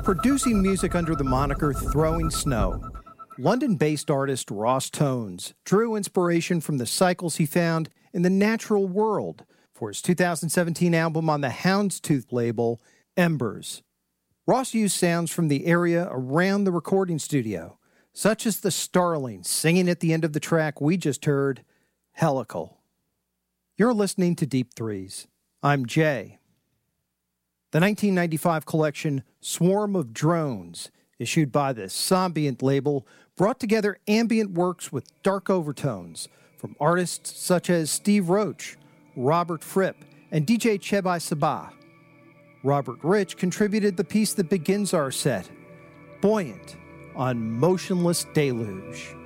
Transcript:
Producing music under the moniker Throwing Snow, London-based artist Ross Tones drew inspiration from the cycles he found in the natural world for his 2017 album on the Houndstooth label, Embers. Ross used sounds from the area around the recording studio, such as the starlings singing at the end of the track we just heard, Helical. You're listening to Deep Threes. I'm Jay. The 1995 collection Swarm of Drones, issued by the Sombiant label, brought together ambient works with dark overtones from artists such as Steve Roach, Robert Fripp, and DJ Chebai Sabah. Robert Rich contributed the piece that begins our set, Buoyant, on Motionless Deluge.